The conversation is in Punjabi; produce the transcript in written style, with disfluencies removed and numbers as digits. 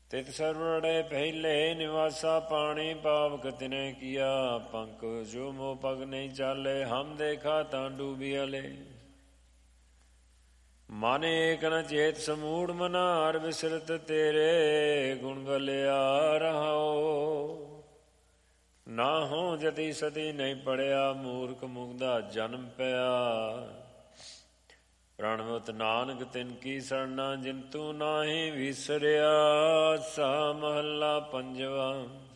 ਤਿਤ ਸਰਵੜੇ ਪਹਿਲੇ ਨਿਵਾਸਾ ਪਾਣੀ ਪਾਵਕ ਤਿਨੇ ਕੀਆ। ਪੰਕ ਜੋ ਮੋ ਪਗ ਨਹੀਂ ਚਾਲੇ ਹਮ ਦੇਖਾ ਤਾਂ ਡੂਬੀਅਲੇ। ਮਨ ਏਕ ਨ ਚੇਤ ਸਮੂੜ ਮਨਾ ਹਰ ਵਿਸਰਤ ਤੇਰੇ ਗੁਣ ਗਲਿਆ ਰਹਾਓ। ਨਾ ਹੋ ਜਤੀ ਸਤੀ ਨਹੀਂ ਪੜਿਆ ਮੂਰਖ ਮੁਗਦਾ ਜਨਮ ਪਿਆ। ਪ੍ਰਣਵਤ ਨਾਨਕ ਤਿਨ ਕੀ ਸਰਣਾ ਜਿਨ ਤੂੰ ਨਾਹੀਂ ਵਿਸਰਿਆ। ਸਾ ਮਹੱਲਾ ਪੰਜਵਾ।